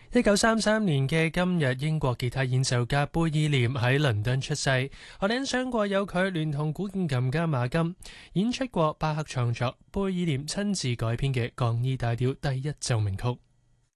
1933年嘅今日，英國吉他演奏家貝爾廉喺倫敦出世。我哋欣賞過有佢聯同古鍵琴家馬金演出過巴赫創作、貝爾廉親自改編嘅降 E 大調第一奏鳴曲。